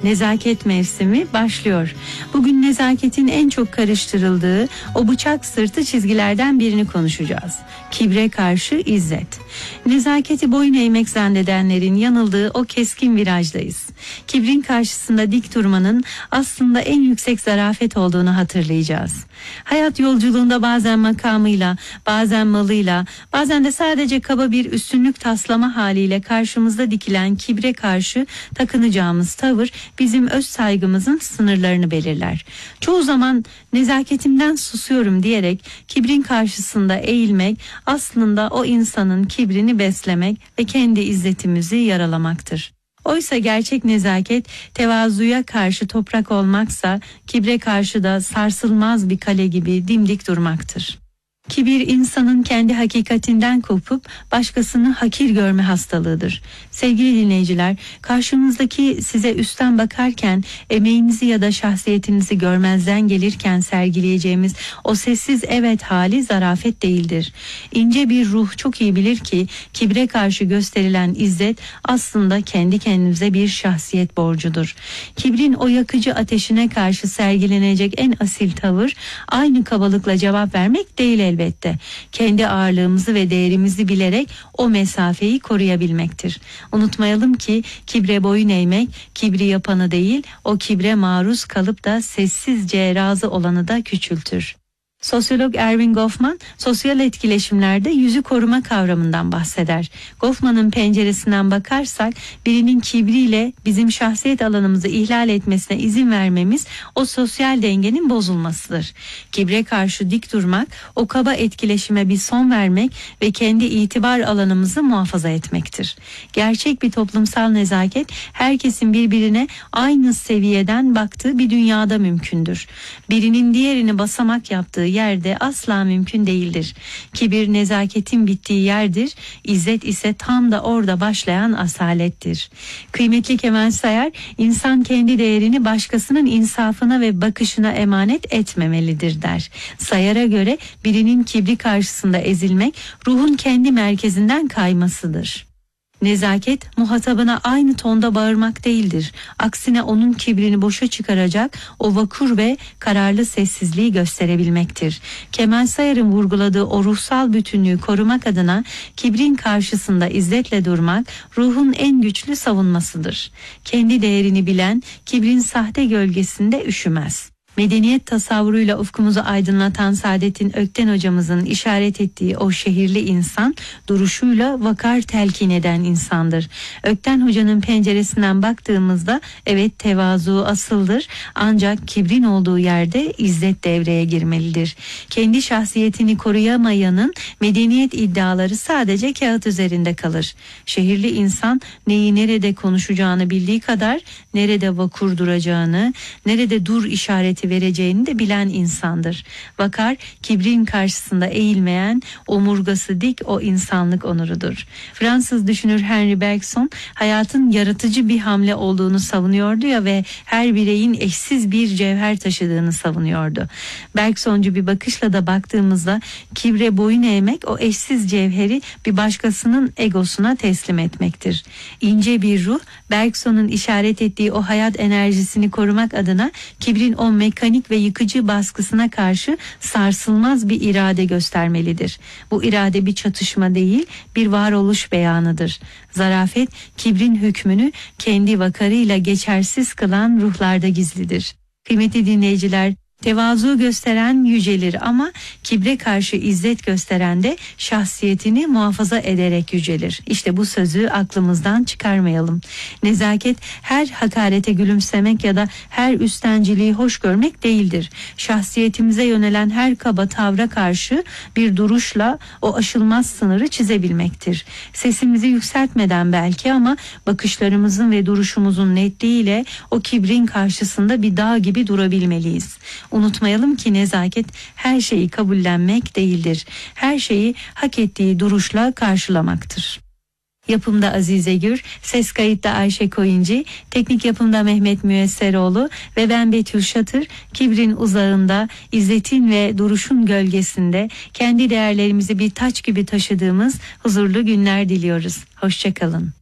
Nezaket mevsimi başlıyor. Bugün nezaketin en çok karıştırıldığı o bıçak sırtı çizgilerden birini konuşacağız. Kibre karşı izzet. Nezaketi boyun eğmek zannedenlerin yanıldığı o keskin virajdayız. Kibrin karşısında dik durmanın aslında en yüksek zarafet olduğunu hatırlayacağız. Hayat yolculuğunda bazen makamıyla, bazen malıyla, bazen de sadece kaba bir üstünlük taslama haliyle karşımızda dikilen kibre karşı takınacağımız tavır bizim öz saygımızın sınırlarını belirler. Çoğu zaman nezaketimden susuyorum diyerek kibrin karşısında eğilmek aslında o insanın kibrini beslemek ve kendi izzetimizi yaralamaktır. Oysa gerçek nezaket tevazuya karşı toprak olmaksa kibre karşı da sarsılmaz bir kale gibi dimdik durmaktır. Kibir insanın kendi hakikatinden kopup başkasını hakir görme hastalığıdır. Sevgili dinleyiciler, karşınızdaki size üstten bakarken emeğinizi ya da şahsiyetinizi görmezden gelirken sergileyeceğimiz o sessiz evet hali zarafet değildir. İnce bir ruh çok iyi bilir ki kibre karşı gösterilen izzet aslında kendi kendimize bir şahsiyet borcudur. Kibrin o yakıcı ateşine karşı sergilenecek en asil tavır aynı kabalıkla cevap vermek değil elbette. Kendi ağırlığımızı ve değerimizi bilerek o mesafeyi koruyabilmektir. Unutmayalım ki kibre boyun eğmek, kibri yapanı değil, o kibre maruz kalıp da sessizce razı olanı da küçültür. Sosyolog Erving Goffman, sosyal etkileşimlerde yüzü koruma kavramından bahseder. Goffman'ın penceresinden bakarsak, birinin kibriyle bizim şahsiyet alanımızı ihlal etmesine izin vermemiz o sosyal dengenin bozulmasıdır. Kibre karşı dik durmak, o kaba etkileşime bir son vermek ve kendi itibar alanımızı muhafaza etmektir. Gerçek bir toplumsal nezaket, herkesin birbirine aynı seviyeden baktığı bir dünyada mümkündür. Birinin diğerini basamak yaptığı yerde asla mümkün değildir. Kibir nezaketin bittiği yerdir, izzet ise tam da orada başlayan asalettir. Kıymetli Kemal Sayar, insan kendi değerini başkasının insafına ve bakışına emanet etmemelidir der. Sayar'a göre birinin kibri karşısında ezilmek ruhun kendi merkezinden kaymasıdır. Nezaket muhatabına aynı tonda bağırmak değildir. Aksine onun kibrini boşa çıkaracak o vakur ve kararlı sessizliği gösterebilmektir. Kemal Sayar'ın vurguladığı o ruhsal bütünlüğü korumak adına kibrin karşısında izzetle durmak ruhun en güçlü savunmasıdır. Kendi değerini bilen kibrin sahte gölgesinde üşümez. Medeniyet tasavvuruyla ufkumuzu aydınlatan Saadettin Ökten hocamızın işaret ettiği o şehirli insan duruşuyla vakar telkin eden insandır. Ökten hocanın penceresinden baktığımızda evet tevazu asıldır, ancak kibrin olduğu yerde izzet devreye girmelidir. Kendi şahsiyetini koruyamayanın medeniyet iddiaları sadece kağıt üzerinde kalır. Şehirli insan neyi nerede konuşacağını bildiği kadar nerede vakur duracağını, nerede dur işareti vereceğini de bilen insandır. Vakar, kibrin karşısında eğilmeyen, omurgası dik o insanlık onurudur. Fransız düşünür Henri Bergson, hayatın yaratıcı bir hamle olduğunu savunuyordu ya ve her bireyin eşsiz bir cevher taşıdığını savunuyordu. Bergsoncu bir bakışla da baktığımızda kibre boyun eğmek o eşsiz cevheri bir başkasının egosuna teslim etmektir. İnce bir ruh, Bergson'un işaret ettiği o hayat enerjisini korumak adına kibrin o mekanik ve yıkıcı baskısına karşı sarsılmaz bir irade göstermelidir. Bu irade bir çatışma değil, bir varoluş beyanıdır. Zarafet, kibrin hükmünü kendi vakarıyla geçersiz kılan ruhlarda gizlidir. Kıymetli dinleyiciler, tevazu gösteren yücelir ama kibre karşı izzet gösteren de şahsiyetini muhafaza ederek yücelir. İşte bu sözü aklımızdan çıkarmayalım. Nezaket her hakarete gülümsemek ya da her üstenciliği hoş görmek değildir. Şahsiyetimize yönelen her kaba tavra karşı bir duruşla o aşılmaz sınırı çizebilmektir. Sesimizi yükseltmeden belki ama bakışlarımızın ve duruşumuzun netliğiyle o kibrin karşısında bir dağ gibi durabilmeliyiz. Unutmayalım ki nezaket her şeyi kabullenmek değildir. Her şeyi hak ettiği duruşla karşılamaktır. Yapımda Azize Gür, ses kayıtta Ayşe Koyuncu, teknik yapımda Mehmet Müesseroğlu ve ben Betül Şatır, kibrin uzağında, izzetin ve duruşun gölgesinde kendi değerlerimizi bir taç gibi taşıdığımız huzurlu günler diliyoruz. Hoşça kalın.